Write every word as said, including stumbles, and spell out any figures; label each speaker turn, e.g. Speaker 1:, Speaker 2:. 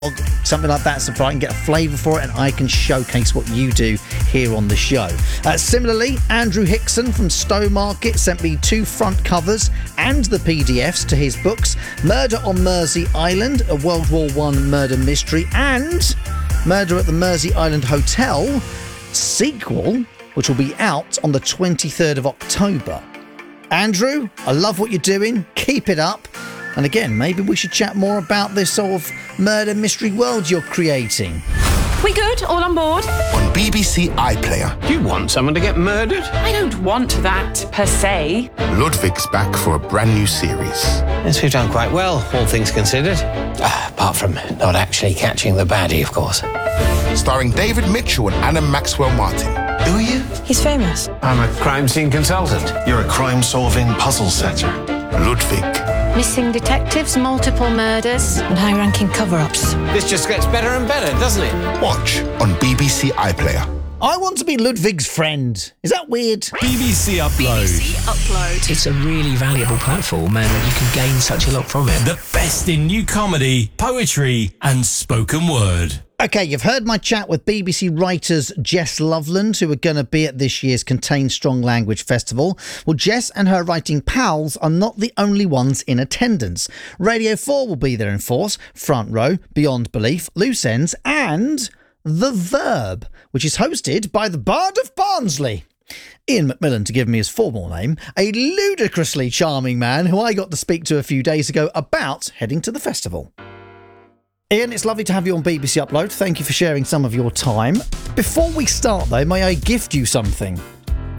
Speaker 1: something like that, so I can get a flavour for it and I can showcase what you do here on the show. Uh, similarly, Andrew Hickson from Stowmarket sent me two front covers and the P D Fs to his books, Murder on Mersey Island, a World War One murder mystery, and Murder at the Mersey Island Hotel sequel, which will be out on the twenty-third of October. Andrew, I love what you're doing. Keep it up. And again, maybe we should chat more about this sort of murder mystery world you're creating.
Speaker 2: We good? All on board?
Speaker 3: On B B C iPlayer.
Speaker 4: You want someone to get murdered?
Speaker 2: I don't want that, per se.
Speaker 3: Ludwig's back for a brand new series.
Speaker 4: Yes, we've done quite well, all things considered. Uh, apart from not actually catching the baddie, of course.
Speaker 3: Starring David Mitchell and Anna Maxwell Martin.
Speaker 5: Who are you?
Speaker 2: He's famous.
Speaker 4: I'm a crime scene consultant.
Speaker 5: You're a crime-solving puzzle setter.
Speaker 3: Ludwig.
Speaker 6: Missing detectives, multiple murders, and high-ranking cover-ups.
Speaker 4: This just gets better and better, doesn't it?
Speaker 3: Watch on B B C iPlayer.
Speaker 1: I want to be Ludwig's friend. Is that weird?
Speaker 7: B B C Upload.
Speaker 2: B B C Upload.
Speaker 8: It's a really valuable platform and you can gain such a lot from it.
Speaker 7: The best in new comedy, poetry and spoken word.
Speaker 1: Okay, you've heard my chat with B B C writers Jess Loveland, who are going to be at this year's Contain Strong Language Festival. Well, Jess and her writing pals are not the only ones in attendance. Radio four will be there in force, Front Row, Beyond Belief, Loose Ends and The Verb, which is hosted by the Bard of Barnsley. Ian McMillan, to give me his formal name, a ludicrously charming man who I got to speak to a few days ago about heading to the festival. Ian, it's lovely to have you on B B C Upload. Thank you for sharing some of your time. Before we start, though, may I gift you something?